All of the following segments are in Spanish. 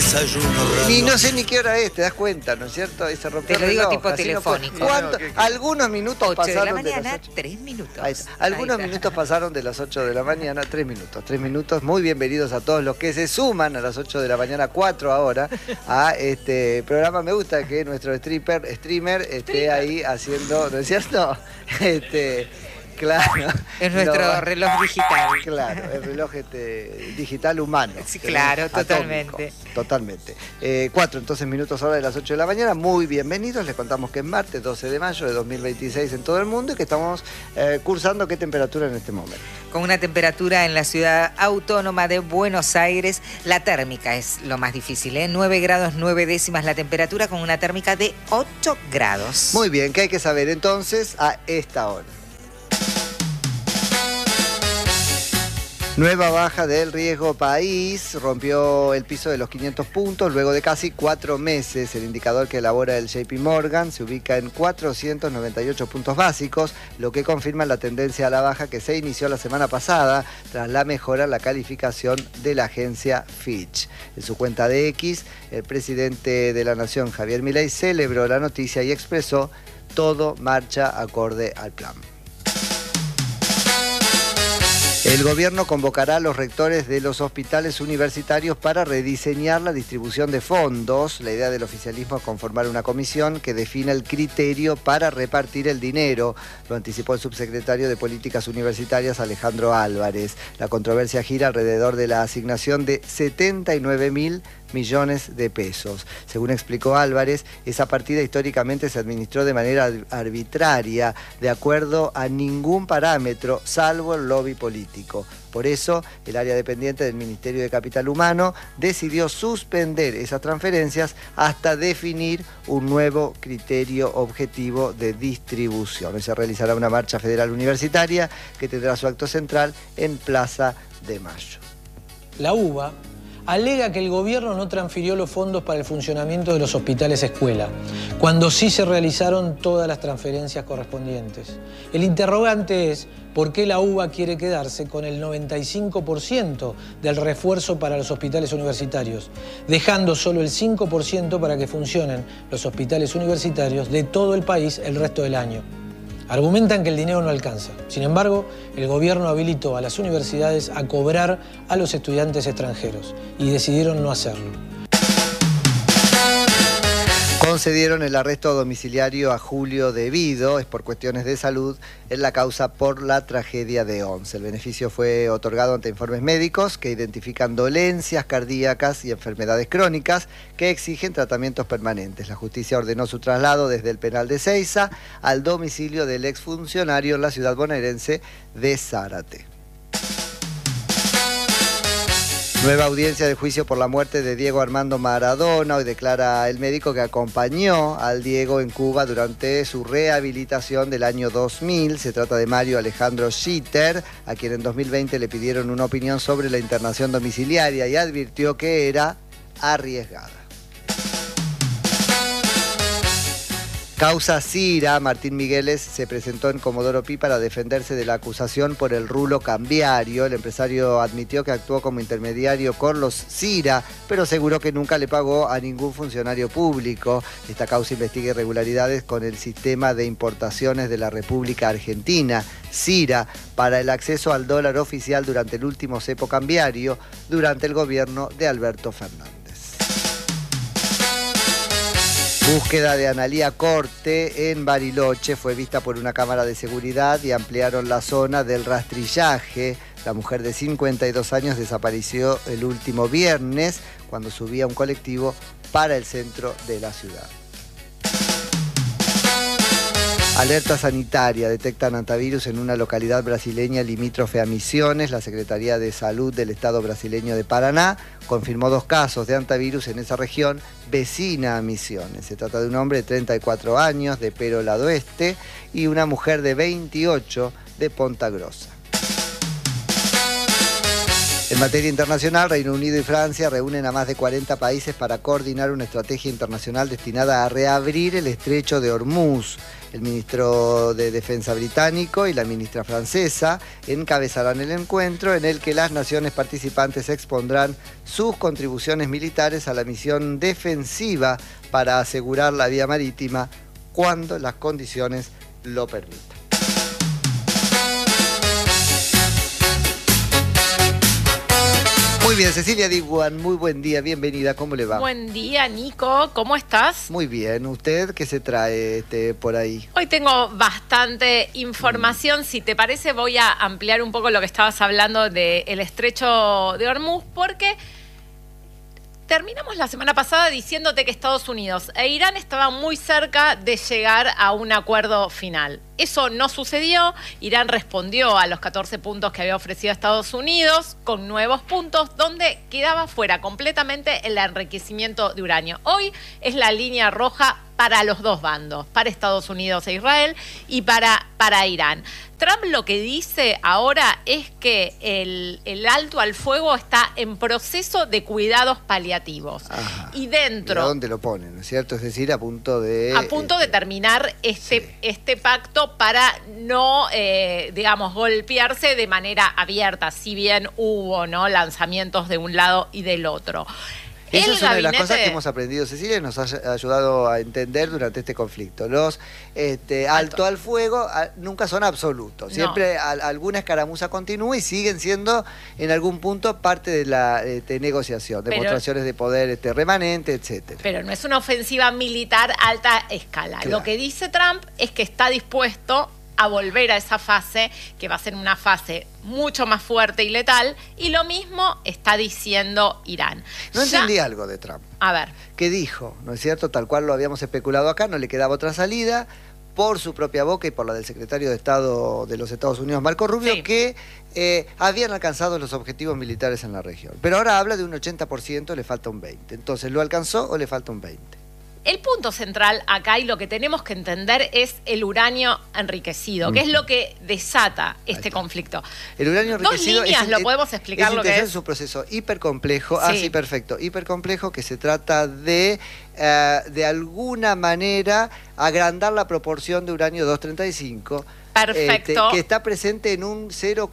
Y no sé ni qué hora es, te das cuenta, ¿no es cierto? Y se rompió Te lo digo reloj, tipo telefónico. No algunos minutos 8 de la pasaron mañana, las 8. 3 minutos. Algunos minutos pasaron de las 8 de la mañana, 3 minutos. 3 minutos. Muy bienvenidos a todos los que se suman a las 8 de la mañana, 4 ahora, a este programa. Me gusta que nuestro streamer esté ahí haciendo, ¿no es cierto? Claro. Es nuestro reloj digital. Claro, el reloj digital humano. Sí, claro, totalmente. Totalmente. 4 entonces minutos ahora de las 8 de la mañana. Muy bienvenidos. Les contamos que es martes 12 de mayo de 2026 en todo el mundo y que estamos cursando qué temperatura en este momento. Con una temperatura en la ciudad autónoma de Buenos Aires, la térmica es lo más difícil, 9 grados 9 décimas la temperatura con una térmica de 8 grados. Muy bien, ¿qué hay que saber entonces a esta hora? Nueva baja del riesgo país, rompió el piso de los 500 puntos luego de casi 4 meses. El indicador que elabora el JP Morgan se ubica en 498 puntos básicos, lo que confirma la tendencia a la baja que se inició la semana pasada tras la mejora en la calificación de la agencia Fitch. En su cuenta de X, el presidente de la Nación, Javier Milei, celebró la noticia y expresó: todo marcha acorde al plan. El gobierno convocará a los rectores de los hospitales universitarios para rediseñar la distribución de fondos. La idea del oficialismo es conformar una comisión que defina el criterio para repartir el dinero. Lo anticipó el subsecretario de Políticas Universitarias, Alejandro Álvarez. La controversia gira alrededor de la asignación de 79.000 millones de pesos. Según explicó Álvarez, esa partida históricamente se administró de manera arbitraria, de acuerdo a ningún parámetro, salvo el lobby político. Por eso, el área dependiente del Ministerio de Capital Humano decidió suspender esas transferencias hasta definir un nuevo criterio objetivo de distribución. Hoy se realizará una marcha federal universitaria que tendrá su acto central en Plaza de Mayo. La UBA alega que el gobierno no transfirió los fondos para el funcionamiento de los hospitales escuela, cuando sí se realizaron todas las transferencias correspondientes. El interrogante es por qué la UBA quiere quedarse con el 95% del refuerzo para los hospitales universitarios, dejando solo el 5% para que funcionen los hospitales universitarios de todo el país el resto del año. Argumentan que el dinero no alcanza. Sin embargo, el gobierno habilitó a las universidades a cobrar a los estudiantes extranjeros y decidieron no hacerlo. Concedieron el arresto domiciliario a Julio Devido, es por cuestiones de salud, en la causa por la tragedia de Once. El beneficio fue otorgado ante informes médicos que identifican dolencias cardíacas y enfermedades crónicas que exigen tratamientos permanentes. La justicia ordenó su traslado desde el penal de Seiza al domicilio del exfuncionario en la ciudad bonaerense de Zárate. Nueva audiencia de juicio por la muerte de Diego Armando Maradona. Hoy declara el médico que acompañó al Diego en Cuba durante su rehabilitación del año 2000. Se trata de Mario Alejandro Schitter, a quien en 2020 le pidieron una opinión sobre la internación domiciliaria y advirtió que era arriesgada. Causa Cira. Martín Migueles se presentó en Comodoro Pi para defenderse de la acusación por el rulo cambiario. El empresario admitió que actuó como intermediario con los Cira, pero aseguró que nunca le pagó a ningún funcionario público. Esta causa investiga irregularidades con el sistema de importaciones de la República Argentina, Cira, para el acceso al dólar oficial durante el último cepo cambiario durante el gobierno de Alberto Fernández. Búsqueda de Analía Corte en Bariloche fue vista por una cámara de seguridad y ampliaron la zona del rastrillaje. La mujer de 52 años desapareció el último viernes cuando subía un colectivo para el centro de la ciudad. Alerta sanitaria. Detectan hantavirus en una localidad brasileña limítrofe a Misiones. La Secretaría de Salud del Estado brasileño de Paraná confirmó 2 casos de hantavirus en esa región vecina a Misiones. Se trata de un hombre de 34 años de Perola Oeste y una mujer de 28 de Ponta Grossa. En materia internacional, Reino Unido y Francia reúnen a más de 40 países para coordinar una estrategia internacional destinada a reabrir el estrecho de Hormuz. El ministro de Defensa británico y la ministra francesa encabezarán el encuentro en el que las naciones participantes expondrán sus contribuciones militares a la misión defensiva para asegurar la vía marítima cuando las condiciones lo permitan. Muy bien, Cecilia Diguan, muy buen día, bienvenida, ¿cómo le va? Buen día, Nico, ¿cómo estás? Muy bien, ¿usted qué se trae por ahí? Hoy tengo bastante información, si te parece voy a ampliar un poco lo que estabas hablando del estrecho de Hormuz, porque terminamos la semana pasada diciéndote que Estados Unidos e Irán estaban muy cerca de llegar a un acuerdo final. Eso no sucedió. Irán respondió a los 14 puntos que había ofrecido Estados Unidos con nuevos puntos donde quedaba fuera completamente el enriquecimiento de uranio. Hoy es la línea roja para los dos bandos, para Estados Unidos e Israel y para Irán. Trump lo que dice ahora es que el alto al fuego está en proceso de cuidados paliativos. Ajá. Y dentro... ¿Y a dónde lo ponen, no es cierto? Es decir, a punto de... A punto de terminar este pacto para no, golpearse de manera abierta, si bien hubo, ¿no?, lanzamientos de un lado y del otro. Esa es una de las cosas que hemos aprendido, Cecilia, y nos ha ayudado a entender durante este conflicto. Los alto al fuego nunca son absolutos. Siempre alguna escaramuza continúa y siguen siendo en algún punto parte de la negociación, demostraciones de poder remanente, etcétera. Pero no es una ofensiva militar a alta escala. Claro. Lo que dice Trump es que está dispuesto a volver a esa fase, que va a ser una fase mucho más fuerte y letal, y lo mismo está diciendo Irán. No entendí algo de Trump. A ver. Que dijo, ¿no es cierto? Tal cual lo habíamos especulado acá, no le quedaba otra salida, por su propia boca y por la del secretario de Estado de los Estados Unidos, Marco Rubio, sí, que habían alcanzado los objetivos militares en la región. Pero ahora habla de un 80%, le falta un 20%. Entonces, ¿lo alcanzó o le falta un 20%? El punto central acá y lo que tenemos que entender es el uranio enriquecido, que es lo que desata este conflicto. El uranio enriquecido... Dos líneas, lo podemos explicar lo que es. Es un proceso hipercomplejo, sí, perfecto, hipercomplejo, que se trata de alguna manera agrandar la proporción de uranio 235. Perfecto. Que está presente en un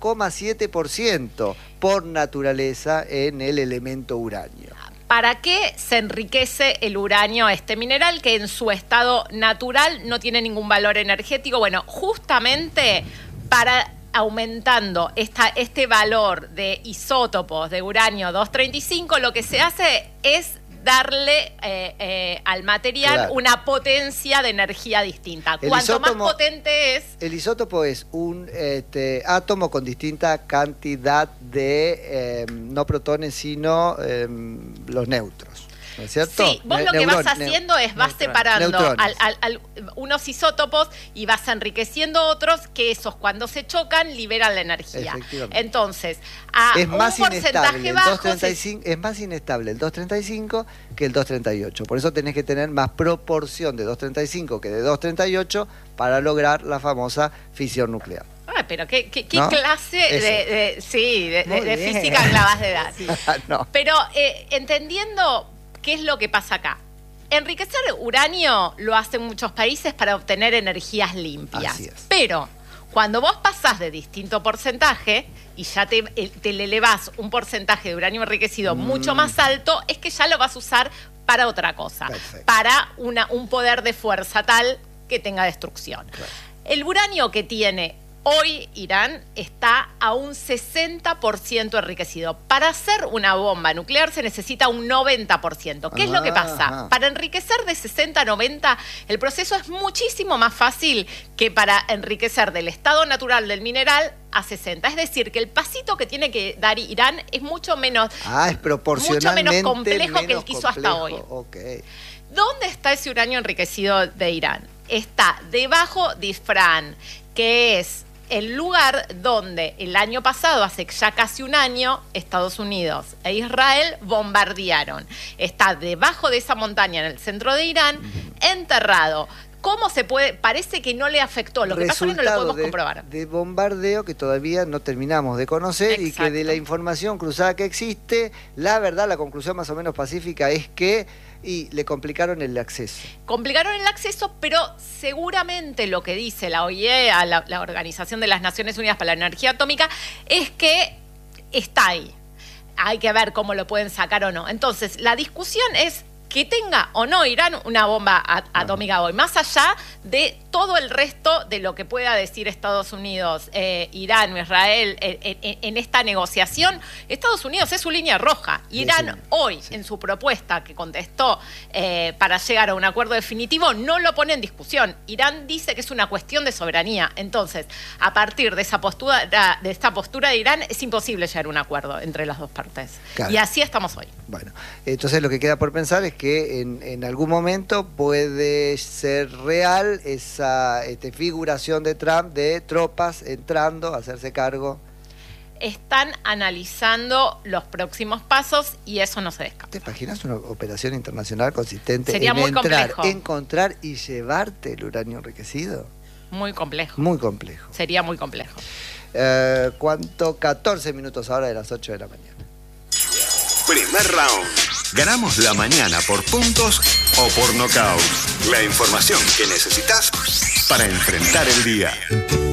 0,7% por naturaleza en el elemento uranio. ¿Para qué se enriquece el uranio, este mineral que en su estado natural no tiene ningún valor energético? Bueno, justamente para aumentando este valor de isótopos de uranio 235, lo que se hace es darle al material, claro, una potencia de energía distinta. Cuanto más potente es... El isótopo es un átomo con distinta cantidad de no protones, sino los neutros. ¿No es cierto? Sí, vos lo que vas haciendo es vas separando unos isótopos y vas enriqueciendo otros, que esos cuando se chocan liberan la energía. Entonces, es más inestable, bajo... Es más inestable el 235 que el 238. Por eso tenés que tener más proporción de 235 que de 238 para lograr la famosa fisión nuclear. Pero qué ¿no? Clase de física acabas de dar. Sí. No. Pero entendiendo... ¿Qué es lo que pasa acá? Enriquecer uranio lo hacen muchos países para obtener energías limpias. Así es. Pero cuando vos pasás de distinto porcentaje y ya te le elevás un porcentaje de uranio enriquecido mucho más alto, es que ya lo vas a usar para otra cosa. Perfecto. Para un poder de fuerza tal que tenga destrucción. Claro. El uranio que tiene hoy Irán está a un 60% enriquecido. Para hacer una bomba nuclear se necesita un 90%. ¿Qué es lo que pasa? Para enriquecer de 60 a 90, el proceso es muchísimo más fácil que para enriquecer del estado natural del mineral a 60. Es decir, que el pasito que tiene que dar Irán es mucho menos, es proporcionalmente mucho menos complejo que el que hizo hasta hoy. Okay. ¿Dónde está ese uranio enriquecido de Irán? Está debajo de Isfahan, que es el lugar donde el año pasado, hace ya casi un año, Estados Unidos e Israel bombardearon. Está debajo de esa montaña en el centro de Irán, enterrado ¿Cómo se puede? Parece que no le afectó. Lo que pasa es que no lo podemos comprobar. De bombardeo que todavía no terminamos de conocer. Exacto. Y que de la información cruzada que existe, la verdad, la conclusión más o menos pacífica es que le complicaron el acceso. Complicaron el acceso, pero seguramente lo que dice la OIE, la Organización de las Naciones Unidas para la Energía Atómica, es que está ahí. Hay que ver cómo lo pueden sacar o no. Entonces, la discusión es que tenga o no Irán una bomba atómica hoy, más allá de todo el resto de lo que pueda decir Estados Unidos, Irán o Israel en esta negociación. Estados Unidos es su línea roja. Irán hoy, en su propuesta que contestó para llegar a un acuerdo definitivo, no lo pone en discusión. Irán dice que es una cuestión de soberanía. Entonces, a partir de esta postura de Irán, es imposible llegar a un acuerdo entre las dos partes. Claro. Y así estamos hoy. Bueno, entonces lo que queda por pensar es que en algún momento puede ser real esa figuración de Trump de tropas entrando a hacerse cargo. Están analizando los próximos pasos y eso no se descarta. ¿Te imaginas una operación internacional consistente Sería muy complejo. encontrar y llevarte el uranio enriquecido? Muy complejo. Muy complejo. Sería muy complejo. ¿Cuánto? 14 minutos ahora de las 8 de la mañana. Primer round. Ganamos la mañana por puntos o por nocaut. La información que necesitas para enfrentar el día.